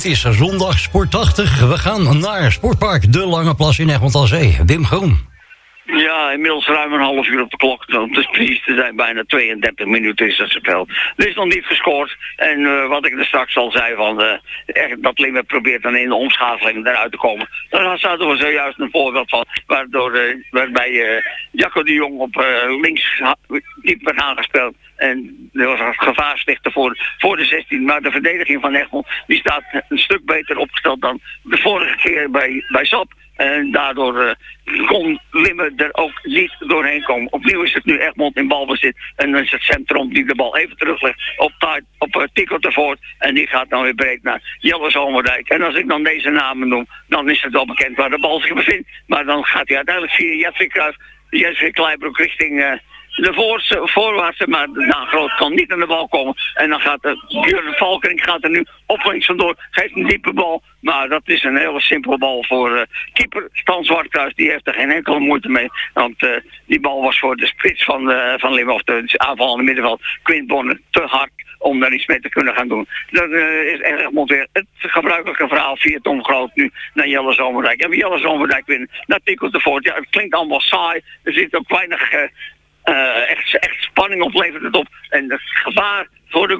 is zondag sportachtig. We gaan naar Sportpark De Lange Plas in Egmond aan Zee. Wim Groen. Ja, inmiddels ruim een half uur op de klok. Om dus precies te zijn, bijna 32 minuten is dat gespeeld. Er is nog niet gescoord. En wat ik er straks al zei, dat Limmer probeert dan in de omschakeling eruit te komen. Daar zaten we zojuist een voorbeeld van. Waarbij Jacco de Jong op links diep werd aangespeeld. En er was een gevaarstichter voor de 16. Maar de verdediging van Egmond die staat een stuk beter opgesteld dan de vorige keer bij SAP. En daardoor kon Limmer er ook niet doorheen komen. Opnieuw is het nu Egmond in balbezit. En dan is het centrum die de bal even teruglegt op Tico Tervoort. En die gaat dan weer breed naar Jelle Zomerdijk. En als ik dan deze namen noem, dan is het wel bekend waar de bal zich bevindt. Maar dan gaat hij uiteindelijk via Jetwin Cruijff, Jetwin Kleibroek richting de voorwaartse, maar Groot kan niet aan de bal komen. En dan gaat Björn Valkering gaat er nu op links vandoor. Geeft een diepe bal, maar dat is een hele simpele bal voor keeper Stan Zwartkruis. Die heeft er geen enkele moeite mee. Want die bal was voor de spits van Limmer, of de aanvallende middenveld, Quint Bonne, te hard om daar iets mee te kunnen gaan doen. Dan is Egmond weer het gebruikelijke verhaal via Tom Groot nu naar Jelle Zomerdijk. En Jelle Zomerdijk winnen naar Tico Tervoort. Ja, het klinkt allemaal saai. Er zit ook weinig echt spanning oplevert het op. En het gevaar voor de